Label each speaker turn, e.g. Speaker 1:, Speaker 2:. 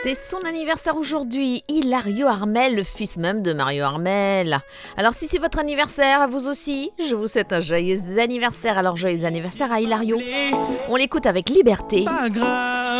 Speaker 1: C'est son anniversaire aujourd'hui, Hilario Armel, le fils même de Mario Armel. Alors si c'est votre anniversaire, à vous aussi, je vous souhaite un joyeux anniversaire. Alors joyeux anniversaire à Hilario. On l'écoute avec Liberté.
Speaker 2: Pas grave.